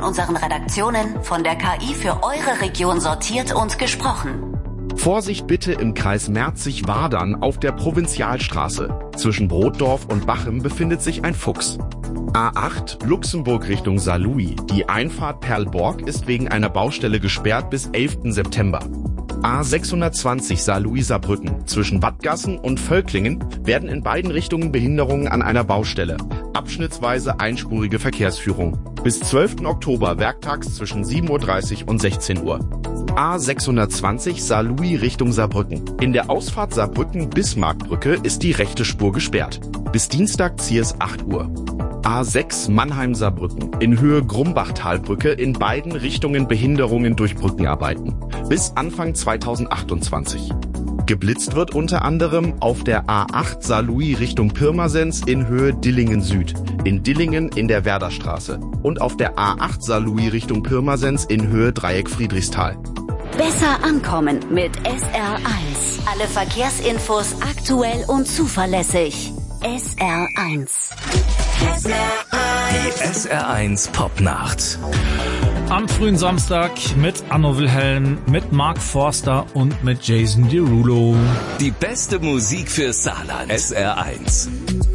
unseren Redaktionen von der KI für eure Region sortiert und gesprochen. Vorsicht bitte im Kreis Merzig-Wadern auf der Provinzialstraße. Zwischen Brotdorf und Bachem befindet sich ein Fuchs. A8 Luxemburg Richtung Saarlouis. Die Einfahrt Perlborg ist wegen einer Baustelle gesperrt bis 11. September. A620 Saarlouis-Saarbrücken. Zwischen Wattgassen und Völklingen werden in beiden Richtungen Behinderungen an einer Baustelle. Abschnittsweise einspurige Verkehrsführung. Bis 12. Oktober werktags zwischen 7.30 Uhr und 16 Uhr. A620 Saarlouis Richtung Saarbrücken. In der Ausfahrt Saarbrücken-Bismarckbrücke ist die rechte Spur gesperrt. Bis Dienstag Ziers 8 Uhr. A6 Mannheim-Saarbrücken. In Höhe Grumbachtalbrücke in beiden Richtungen Behinderungen durch Brückenarbeiten. Bis Anfang 2028. Geblitzt wird unter anderem auf der A8 Saarlouis Richtung Pirmasens in Höhe Dillingen Süd, in Dillingen in der Werderstraße und auf der A8 Saarlouis Richtung Pirmasens in Höhe Dreieck Friedrichsthal. Besser ankommen mit SR1. Alle Verkehrsinfos aktuell und zuverlässig. SR1. Die SR1 Popnacht. Am frühen Samstag mit Anno Wilhelm, mit Mark Forster und mit Jason Derulo. Die beste Musik für Saarland. SR1.